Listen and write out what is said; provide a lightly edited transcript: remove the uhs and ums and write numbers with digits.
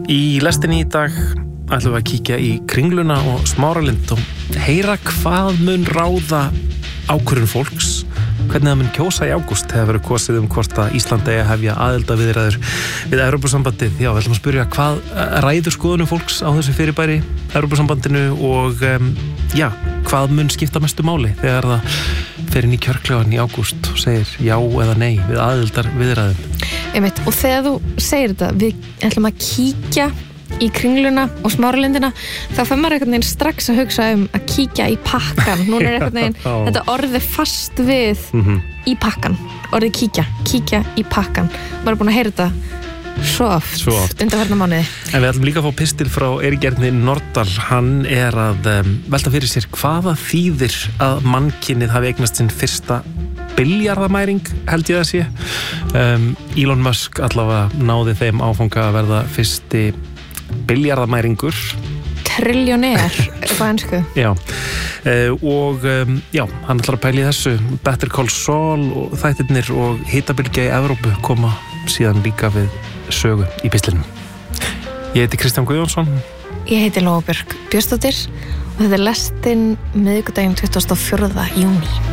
Í lestinni í dag ætlum við að kíkja í Kringluna og Smáralind og heyra hvað mun ráða ákvörðun fólks, hvernig það mun kjósa í ágúst þegar verður kosið hvort að Ísland eigi að hefja aðildarviðræður við Evrópusambandið. Já, við ætlum að spyrja hvað ræður skoðunum fólks á þessu fyrirbæri Evrópusambandinu og hvað mun skipta mestu máli þegar það fer inn í kjörklefann í ágúst og segir já eða nei við aðildarviðræðum. Einmitt, og þegar þú segir þetta, við ætlum að kíkja í Kringluna og Smáralindina, þá fer maður einhvern veginn strax að hugsa að kíkja í pakkan. Núna einhvern veginn þetta orðið fast við í pakkan, orðið kíkja í pakkan. Maður búin að heyra þetta svo oft undanfarna mánuði. En við ætlum líka að fá pistil frá Eiríki Erni Norðdal. Hann að velta fyrir sér hvaða þýðir að mannkynið hafi eignast sinn fyrsta biljarðamæring, held ég að sé. Elon Musk allavega náði þeim áfanga að verða fyrsti biljarðamæringur. Trilljóner upp á ensku. Já, hann ætlar að pæla í þessu. Better Call Saul og þættirnir og hitabylgja í Evrópu koma síðan líka við sögu í pistlinum. Ég heiti Kristján Guðjónsson. Ég heiti Lóa Björk Björnsdóttir og þetta lestin miðvikudaginn 24. júní.